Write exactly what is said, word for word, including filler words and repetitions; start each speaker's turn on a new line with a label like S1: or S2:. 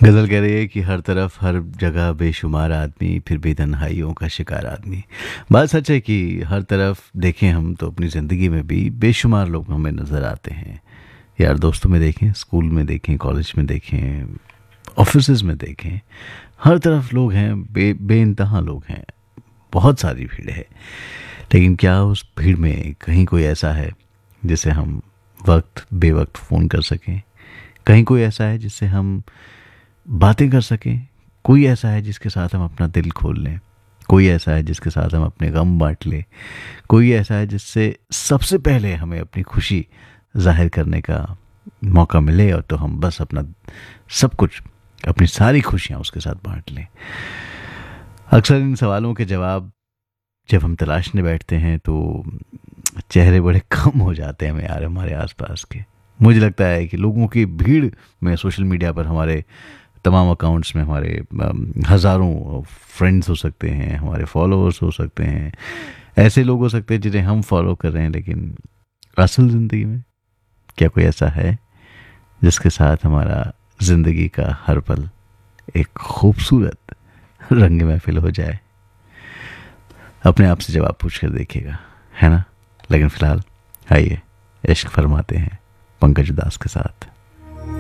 S1: गज़ल कह रही है कि हर तरफ हर जगह बेशुमार आदमी, फिर भी तन्हाइयों का शिकार आदमी। बात सच है कि हर तरफ देखें हम तो अपनी ज़िंदगी में भी बेशुमार लोग हमें नज़र आते हैं। यार दोस्तों में देखें, स्कूल में देखें, कॉलेज में देखें, ऑफिसेज में देखें, हर तरफ लोग हैं, बे बेइंतहा लोग हैं, बहुत सारी भीड़ है। लेकिन क्या उस भीड़ में कहीं कोई ऐसा है जिसे हम वक्त बेवक्त फ़ोन कर सकें? कहीं कोई ऐसा है जिससे हम बातें कर सकें? कोई ऐसा है जिसके साथ हम अपना दिल खोल लें? कोई ऐसा है जिसके साथ हम अपने गम बांट लें? कोई ऐसा है जिससे सबसे पहले हमें अपनी खुशी जाहिर करने का मौका मिले और तो हम बस अपना सब कुछ, अपनी सारी खुशियाँ उसके साथ बांट लें? अक्सर इन सवालों के जवाब जब हम तलाशने बैठते हैं तो चेहरे बड़े कम हो जाते हैं हमें यार, हमारे आसपास के। मुझे लगता है कि लोगों की भीड़ में सोशल मीडिया पर हमारे तमाम अकाउंट्स में हमारे अम, हज़ारों फ्रेंड्स हो सकते हैं, हमारे फॉलोअर्स हो सकते हैं, ऐसे लोग हो सकते हैं जिन्हें हम फॉलो कर रहे हैं, लेकिन असल ज़िंदगी में क्या कोई ऐसा है जिसके साथ हमारा ज़िंदगी का हर पल एक खूबसूरत रंग महफिल हो जाए? अपने आप से जवाब पूछ कर देखिएगा, है ना? लेकिन फ़िलहाल आइए इश्क फरमाते हैं पंकज उदास के साथ।